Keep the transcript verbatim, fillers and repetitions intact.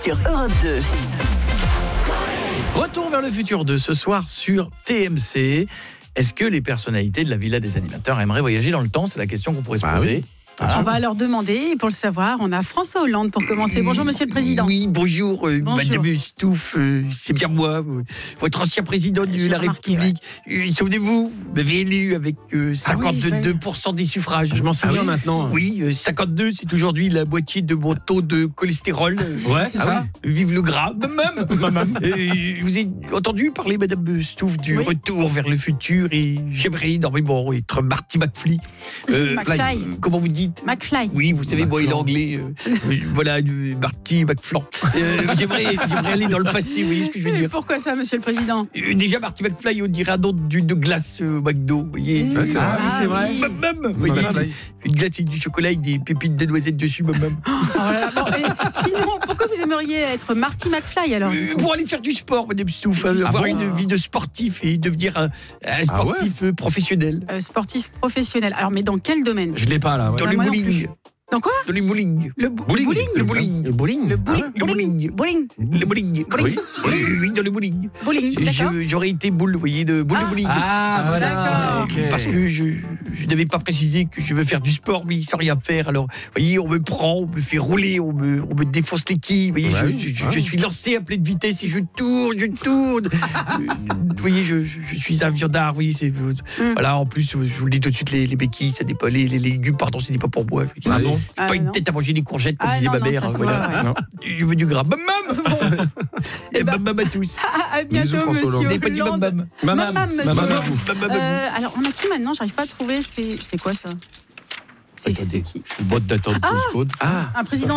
sur Europe deux. Retour vers le futur de ce soir sur T M C. Est-ce que les personnalités de la Villa des Animateurs aimeraient voyager dans le temps? C'est la question qu'on pourrait se Bah poser. oui. On va leur demander, et pour le savoir, on a François Hollande pour commencer. Bonjour Monsieur le Président. Oui, bonjour, euh, Bonjour. Madame Stouff, euh, c'est bien moi, euh, votre ancien président de J'ai la remarqué, République. Euh, Souvenez-vous, vous m'avez élu avec euh, Ah oui, cinquante-deux pour cent des suffrages. Je m'en souviens Ah oui. maintenant. Oui, euh, cinquante-deux, c'est aujourd'hui la moitié de mon taux de cholestérol. Ouais, c'est Ah ça. oui, vive le gras, même. Euh, vous avez entendu parler, Madame Stouff, du Oui. retour vers le futur, et j'aimerais énormément être Marty McFly. McFly. euh, comment vous dites? McFly. Oui, vous savez, moi, il est McFlan. anglais. euh, voilà, du Marty McFlan. Euh, j'aimerais, j'aimerais aller dans le passé, vous voyez ce que je veux dire? Pourquoi ça, Monsieur le Président? Euh, Déjà, Marty McFly, on dirait un nom d'une glace euh, au McDo, vous voyez? Ouais, c'est vrai. Ah, oui, c'est vrai. oui. Même, même, vous voyez, McFly. une glace avec du chocolat avec des pépites de noisettes dessus, même. même. Oh là là, bon, et sinon, pourquoi vous aimeriez être Marty McFly alors? Euh, pour aller faire du sport, Madame Stouff, hein, Ah avoir bon? une vie de sportif et devenir un, un sportif euh, professionnel. Euh, sportif professionnel. Alors, mais dans quel domaine? Je l'ai pas là. Ouais. Dans Ah, le moi non bowling. plus. Dans quoi? Dans le bowling. Le bou- Bowling. bowling. Le bowling. Le bowling. Le bowling. Le bowling. Bowling. Le bowling. Bowling. Oui, oui, oui, dans le bowling. Bowling. D'accord. Je- J'aurais été boule, vous voyez, de boule Ah. de bowling. Ah, voilà. D'accord. Ok. Parce que je, je n'avais pas précisé que je veux faire du sport, mais sans rien faire. Alors, vous voyez, on me prend, on me fait rouler, on me, on me défonce les quilles. Vous voyez, Bah je, oui, je- ouais. je suis lancé à pleine vitesse et je tourne, je tourne. Euh, vous voyez, je, je- je suis un viandard. Vous voyez, c'est, Mm. voilà, en plus, je vous le dis tout de suite, les, les béquilles, ça n'est pas, les, les légumes, pardon, ce n'est pas pour moi. Je- Ah j'ai bon Ah, pas une non. tête à manger des courgettes, comme Ah, disait non, ma non, mère. ça se voilà. voit, ouais. Non. Je veux du gras. Bam, bam. Eh Et ben- bam, bam à tous. À bientôt, Bisous, François Hollande. Vous Monsieur n'avez pas dit bam, Hollande. bam. Maman. Maman, monsieur Maman. Hollande. Bam, bam, bam. Euh, alors, on a qui maintenant? J'arrive pas à trouver. C'est c'est quoi ça? C'est Attendez, c'est qui? je suis mode d'attente deux secondes. Ah. Un président